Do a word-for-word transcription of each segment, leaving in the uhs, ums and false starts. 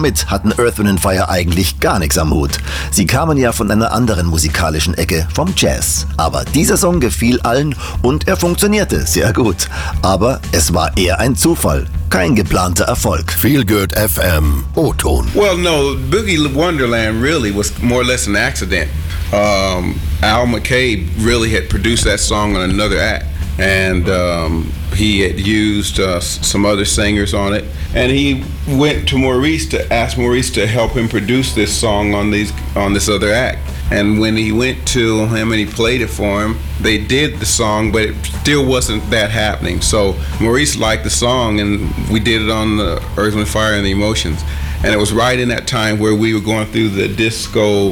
Damit hatten Earth, Wind and Fire eigentlich gar nichts am Hut. Sie kamen ja von einer anderen musikalischen Ecke, vom Jazz. Aber dieser Song gefiel allen und er funktionierte sehr gut. Aber es war eher ein Zufall, kein geplanter Erfolg. Feel Good F M, O-Ton. Well, no, Boogie Wonderland really was more or less an accident. Um, Al McCabe really had produced that song on another act. And um, he had used uh, some other singers on it. And he went to Maurice to ask Maurice to help him produce this song on these on this other act. And when he went to him and he played it for him, they did the song, but it still wasn't that happening. So Maurice liked the song, and we did it on the Earth, Wind and Fire and the Emotions. And it was right in that time where we were going through the disco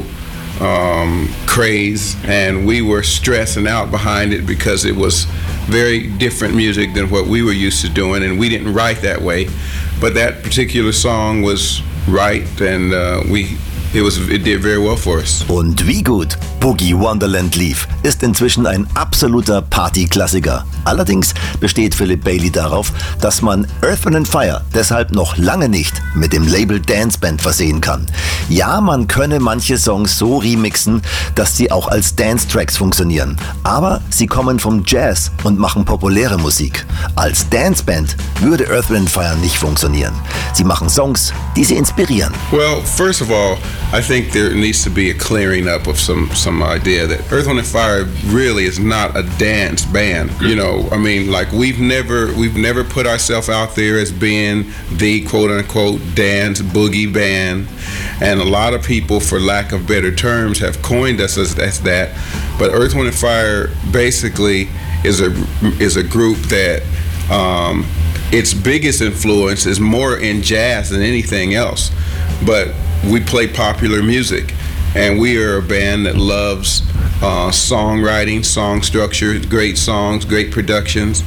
um, craze, and we were stressing out behind it because it was very different music than what we were used to doing, and we didn't write that way. But that particular song was right, and uh, we it was it did very well for us. Und wie gut Boogie Wonderland lief, ist inzwischen ein absoluter Partyklassiker. Allerdings besteht Philip Bailey darauf, dass man Earth, Wind and Fire deshalb noch lange nicht mit dem Label Dance Band versehen kann. Ja, man könne manche Songs so remixen, dass sie auch als Dance-Tracks funktionieren. Aber sie kommen vom Jazz und machen populäre Musik. Als Danceband würde Earth, Wind and Fire nicht funktionieren. Sie machen Songs, die sie inspirieren. Well, first of all, I think there needs to be a clearing up of some some idea that Earth, Wind and Fire really is not a dance band. You know, I mean, like we've never we've never put ourselves out there as being the quote unquote dance boogie band, and a lot of people, for lack of better terms, have coined us as, as that. But Earth, Wind and Fire basically is a is a group that um, its biggest influence is more in jazz than anything else, but we play popular music, and we are a band that loves uh, songwriting, song structure, great songs, great productions,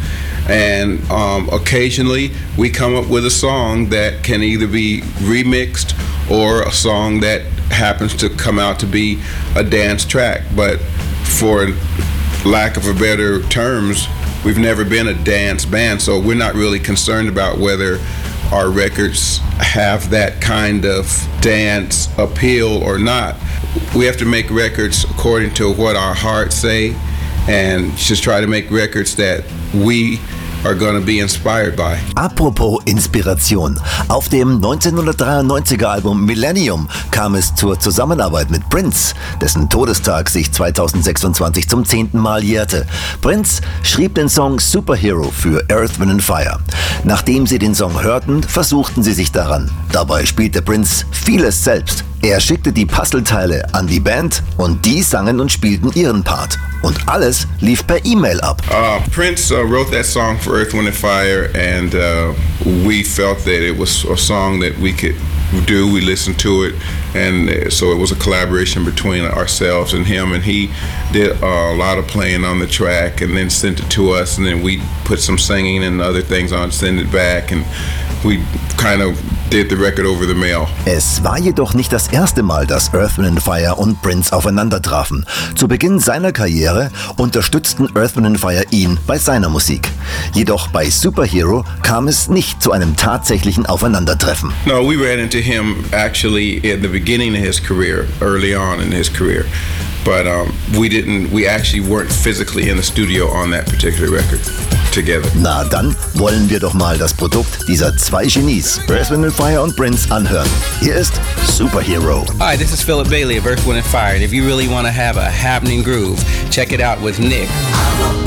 and um, occasionally we come up with a song that can either be remixed or a song that happens to come out to be a dance track. But for lack of a better terms, we've never been a dance band, so we're not really concerned about whether our records have that kind of dance appeal or not. We have to make records according to what our hearts say, and just try to make records that we are gonna be inspired by. Apropos Inspiration. Auf dem neunzehnhundertdreiundneunziger Album Millennium kam es zur Zusammenarbeit mit Prince, dessen Todestag sich zweitausendsechsundzwanzig zum zehnten Mal jährte. Prince schrieb den Song Superhero für Earth, Wind and Fire. Nachdem sie den Song hörten, versuchten sie sich daran. Dabei spielte Prince vieles selbst. Er schickte die Puzzleteile an die Band und die sangen und spielten ihren Part. Und alles lief per E-Mail ab. Uh, Prince uh, wrote that song for Earth, Wind and Fire, and uh, we felt that it was a song that we could do. We listened to it, and so it was a collaboration between ourselves and him, and he did a lot of playing on the track and then sent it to us, and then we put some singing and other things on, send it back, and we kind of did the record over the mail. Es war jedoch nicht das erste Mal, dass Earth, Wind and Fire und Prince aufeinander trafen. Zu Beginn seiner Karriere unterstützten Earth, Wind and Fire ihn bei seiner Musik. Jedoch bei Superhero kam es nicht zu einem tatsächlichen Aufeinandertreffen. No, we ran into him actually at the beginning of his career, early on in his career. But um, we didn't, we actually weren't physically in the studio on that particular record together. Na dann wollen wir doch mal das Produkt dieser zwei Genies, Earth, Wind and Fire und Prince, anhören. Hier ist Superhero. Hi, this is Philip Bailey of Earth, Wind and Fire. And if you really want to have a happening groove, check it out with Nick.